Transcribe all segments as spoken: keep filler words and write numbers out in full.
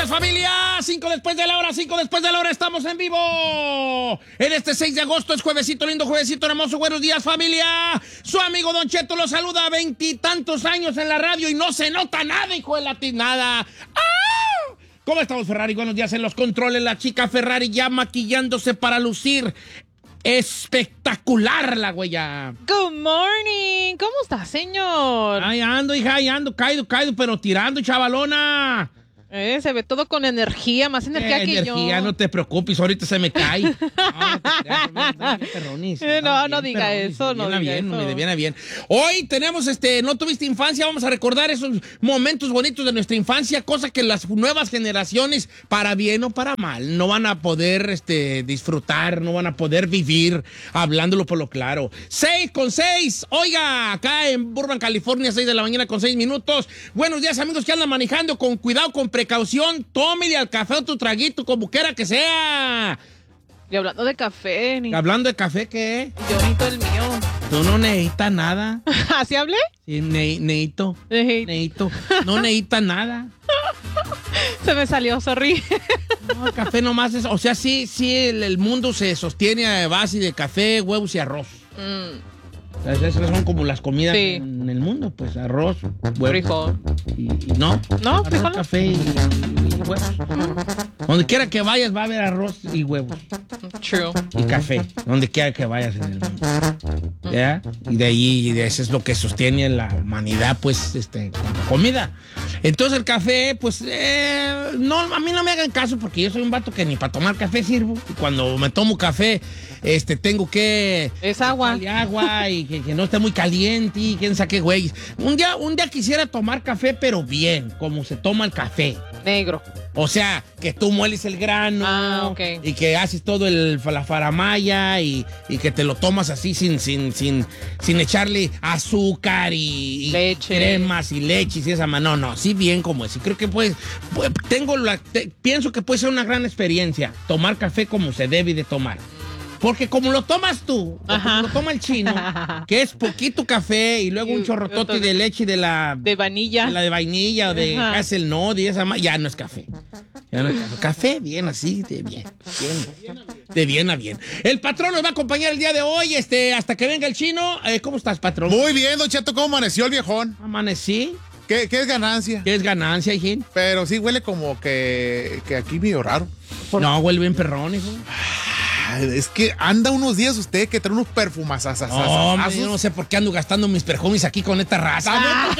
familia! Cinco después de la hora, cinco después de la hora, estamos en vivo. En este seis de agosto es juevesito lindo, juevesito hermoso. Buenos días, familia. Su amigo Don Cheto lo saluda a veintitantos años en la radio y no se nota nada, hijo de la nada. ¡Ah! ¿Cómo estamos, Ferrari? Buenos días en los controles. La chica Ferrari ya maquillándose para lucir espectacular, la güeya. Good morning. ¿Cómo está, señor? Ahí ando, hija, ahí ando, caído, caído, pero tirando, chavalona. Eh, se ve todo con energía, más energía eh, que energía, yo. Energía, no te preocupes, ahorita se me cae. No, no, te creas, no, no, perronis, eh, no, bien, no diga perronis, eso, no diga bien, eso. Me viene bien. Hoy tenemos, este, ¿no tuviste infancia? Vamos a recordar esos momentos bonitos de nuestra infancia, cosa que las nuevas generaciones, para bien o para mal, no van a poder, este, disfrutar, no van a poder vivir, hablándolo por lo claro. Seis con seis, oiga, acá en Burbank, California, seis de la mañana con seis minutos. Buenos días, amigos que andan manejando con cuidado, con precaución. Tómele al café o tu traguito, como quiera que sea. Y hablando de café. Ni... ¿Hablando de café qué? Yo necesito el mío. Tú no necesitas nada. ¿Así hablé? Sí, ne necesito. Necesito. No necesitas nada. Se me salió, sorry. No, el café nomás es... O sea, sí, sí, el, el mundo se sostiene a base de café, huevos y arroz. Mm. Esas son como las comidas sí. en el mundo, pues arroz, huevos. Frijol. Y, y no, no, arroz, frijol. Café y, y huevos. Mm. Donde quiera que vayas va a haber arroz y huevos. True. Y café, donde quiera que vayas en el mundo. ¿Ya? Y de ahí, y de eso es lo que sostiene la humanidad, pues, este, con la comida. Entonces el café, pues, eh, no, a mí no me hagan caso porque yo soy un vato que ni para tomar café sirvo. Y cuando me tomo café, este, tengo que... Es agua. agua y que, que no esté muy caliente y quién sabe qué, güey. Un día, un día quisiera tomar café, pero bien, como se toma el café. Negro. O sea, que tú mueles el grano ah, okay. y que haces todo el, la faramaya y, y que te lo tomas así sin, sin, sin, sin echarle azúcar y, y leche. cremas y leches y esa mano. No, no, sí bien como es. Y creo que pues, pues tengo la, te, pienso que puede ser una gran experiencia tomar café como se debe de tomar. Porque como lo tomas tú, o como lo toma el chino, que es poquito café y luego un chorrotote de leche de la... De vainilla. De la de vainilla o de hazelnut y esa... Ya no es café. Ya no es café. Café bien así, de bien. bien. De bien a bien. El patrón nos va a acompañar el día de hoy, este, hasta que venga el chino. Eh, ¿Cómo estás, patrón? Muy bien, Don Cheto, ¿cómo amaneció el viejón? Amanecí. ¿Qué, qué es ganancia? ¿Qué es ganancia, hijín? Pero sí huele como que, que aquí medio raro. No, huele bien perrón, hijo. Es que anda unos días usted que trae unos perfumazazazazos. No, hombre, yo no sé por qué ando gastando mis perfumes aquí con esta raza.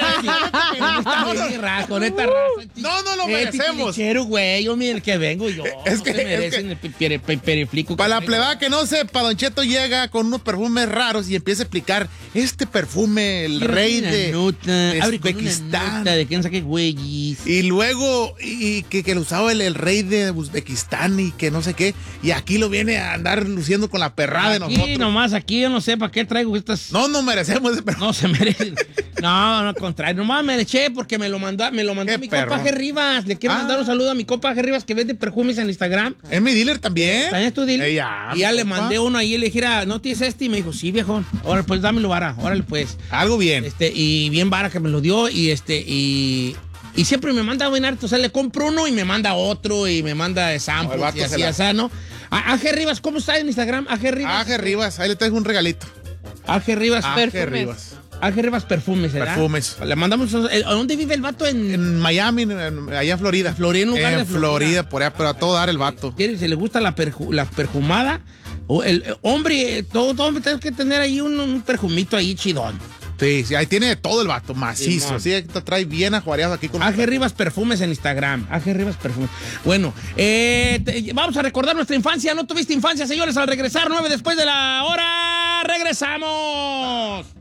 Con esta raza. No, no lo merecemos. Quiero, güey, yo mire que vengo yo. Es que no se merecen es que, el pere, pere, periflico. Para la plebada que no sepa, Don Cheto llega con unos perfumes raros y empieza a explicar este perfume, el Quiero rey de, nota, de Uzbekistán. De quién sabe qué güeyes. Y luego, y que, que lo usaba el, el rey de Uzbekistán y que no sé qué. Y aquí lo viene a andar luciendo con la perrada de nosotros. Aquí nomás, aquí yo no sé para qué traigo estas... No, no merecemos ese perfume. No se merecen. No, no, al contrario. Nomás me le eché porque me lo mandó, me lo mandó mi compa G. Rivas. Le quiero ah. mandar un saludo a mi compa G. Rivas que vende perfumes en Instagram. ¿Es mi dealer también? ¿También es tu dealer? Eh, ya, y ya le compa. mandé uno ahí y le dije, ¿no tienes este? Y me dijo, sí, viejo. Ahora pues dámelo vara. Órale pues. Algo bien. Este, y bien vara que me lo dio y este, y... Y siempre me manda buen arte, o sea, le compro uno y me manda otro y me manda samples no, y así, así, ¿no? A G. Rivas, ¿cómo está en Instagram? A G. Rivas. A G. Rivas, ahí le traigo un regalito. A G. Rivas. A G. Rivas. A G. Rivas Perfumes, ¿verdad? Perfumes. Le mandamos... ¿A dónde vive el vato? En, en Miami, en, allá en Florida. Florida, en lugar en de Florida. Florida, por allá, pero a todo dar el vato. Si le gusta la, perju, la perfumada, o el, el hombre, todo, todo hombre tiene que tener ahí un, un perfumito ahí chidón. Sí, sí, ahí tiene todo el vato, macizo. Sí, te trae bien ajuareado aquí con... A G. Rivas Perfumes en Instagram. A G. Rivas Perfumes. Bueno, eh, te, vamos a recordar nuestra infancia. ¿No tuviste infancia, señores? Al regresar, nueve después de la hora, regresamos.